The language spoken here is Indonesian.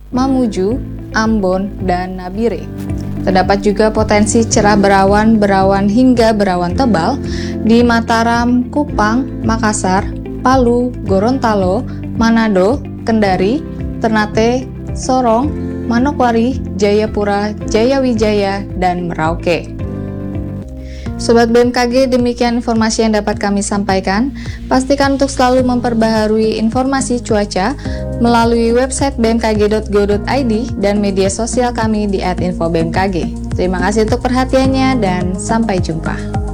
Mamuju, Ambon, dan Nabire. Terdapat juga potensi cerah berawan, berawan hingga berawan tebal di Mataram, Kupang, Makassar, Palu, Gorontalo, Manado, Kendari, Ternate, Sorong, Manokwari, Jayapura, Jayawijaya, dan Merauke. Sobat BMKG, demikian informasi yang dapat kami sampaikan. Pastikan untuk selalu memperbaharui informasi cuaca melalui website bmkg.go.id dan media sosial kami di @infobmkg. Terima kasih untuk perhatiannya dan sampai jumpa.